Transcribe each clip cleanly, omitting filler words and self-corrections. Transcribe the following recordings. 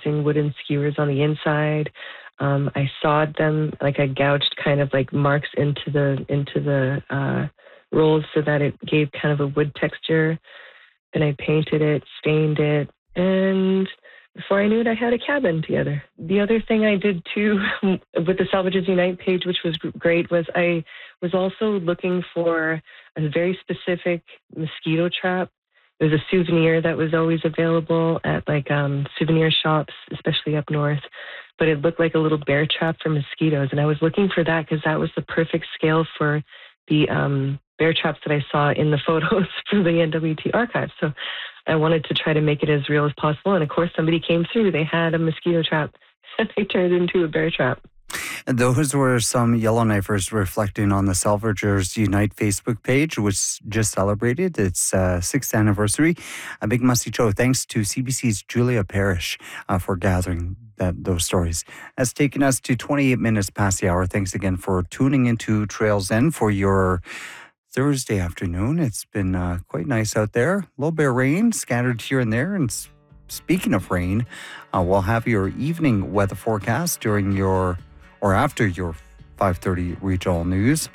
using wooden skewers on the inside. I sawed them, like I gouged kind of like marks into the rolls so that it gave kind of a wood texture. Then I painted it, stained it, and before I knew it, I had a cabin together. The other thing I did too with the Salvages Unite page, which was great, was I was also looking for a very specific mosquito trap. It was a souvenir that was always available at like souvenir shops, especially up north. But it looked like a little bear trap for mosquitoes. And I was looking for that because that was the perfect scale for the bear traps that I saw in the photos from the NWT archive. So I wanted to try to make it as real as possible. And of course, somebody came through. They had a mosquito trap and they turned it into a bear trap. And those were some Yellowknifers reflecting on the Salvagers Unite Facebook page, which just celebrated its 6th anniversary. A big musty show. Thanks to CBC's Julia Parrish for gathering those stories. That's taken us to 28 minutes past the hour. Thanks again for tuning into Trails End for your Thursday afternoon. It's been quite nice out there. A little bit of rain scattered here and there. And speaking of rain, we'll have your evening weather forecast during your or after your 5:30 regional news.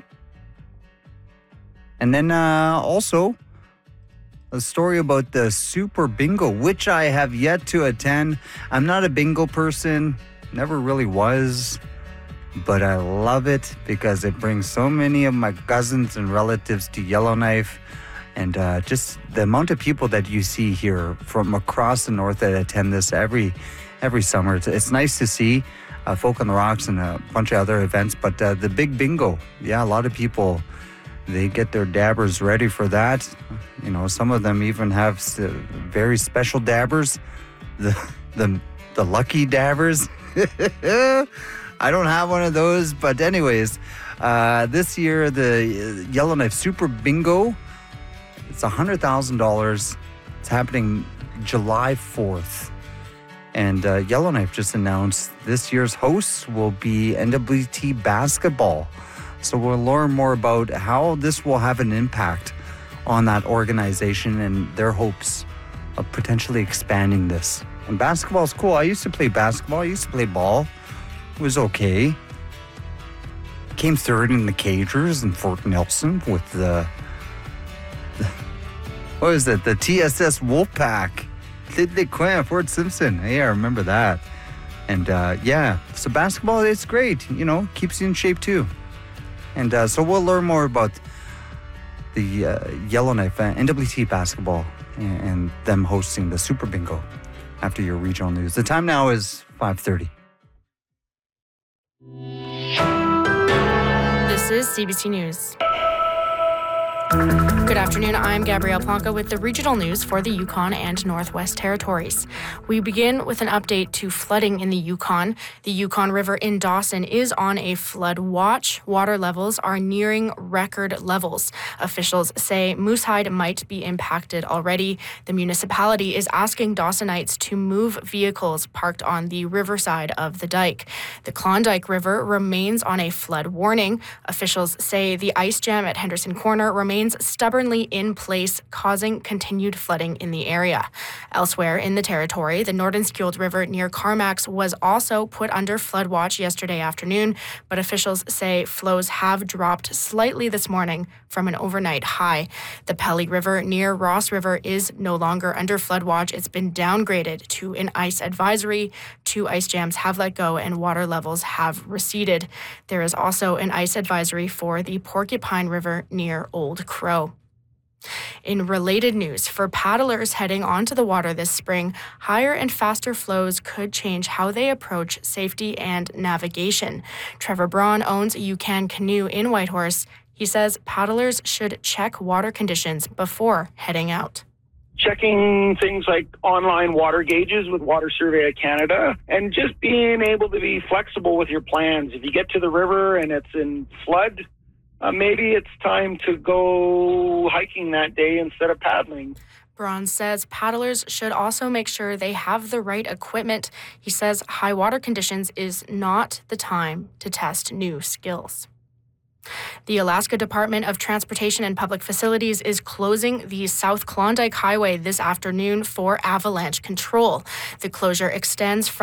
And then also a story about the Super Bingo, which I have yet to attend. I'm not a bingo person, never really was, but I love it because it brings so many of my cousins and relatives to Yellowknife. And just the amount of people that you see here from across the north that attend this every summer. It's nice to see. Folk on the Rocks and a bunch of other events, but the big bingo, yeah, a lot of people, they get their dabbers ready for that. You know, some of them even have very special dabbers, the lucky dabbers. I don't have one of those, but anyways, this year the Yellowknife Super Bingo, it's $100,000. It's happening July 4th. And Yellowknife just announced this year's hosts will be NWT basketball. So we'll learn more about how this will have an impact on that organization and their hopes of potentially expanding this. And basketball is cool. I used to play basketball. I used to play ball. It was okay. Came third in the Cagers in Fort Nelson with the what was it? The TSS Wolfpack. They quit Fort Simpson. Hey, I remember that. And yeah, so basketball, it's great. You know, keeps you in shape too. And so we'll learn more about the Yellowknife NWT basketball and them hosting the Super Bingo after your regional news. The time now is 5:30. This is CBC News. Good afternoon, I'm Gabrielle Plonka with the regional news for the Yukon and Northwest Territories. We begin with an update to flooding in the Yukon. The Yukon River in Dawson is on a flood watch. Water levels are nearing record levels. Officials say Moosehide might be impacted already. The municipality is asking Dawsonites to move vehicles parked on the riverside of the dike. The Klondike River remains on a flood warning. Officials say the ice jam at Henderson Corner remains stubbornly in place, causing continued flooding in the area. Elsewhere in the territory, the Nordenskjold River near Carmacks was also put under flood watch yesterday afternoon, but officials say flows have dropped slightly this morning from an overnight high. The Pelly River near Ross River is no longer under flood watch. It's been downgraded to an ice advisory. 2 ice jams have let go and water levels have receded. There is also an ice advisory for the Porcupine River near Old Crow. In related news, for paddlers heading onto the water this spring, higher and faster flows could change how they approach safety and navigation. Trevor Braun owns a UCAN canoe in Whitehorse. He says paddlers should check water conditions before heading out. Checking things like online water gauges with Water Survey of Canada, and just being able to be flexible with your plans. If you get to the river and it's in flood, maybe it's time to go hiking that day instead of paddling. Braun says paddlers should also make sure they have the right equipment. He says high water conditions is not the time to test new skills. The Alaska Department of Transportation and Public Facilities is closing the South Klondike Highway this afternoon for avalanche control. The closure extends from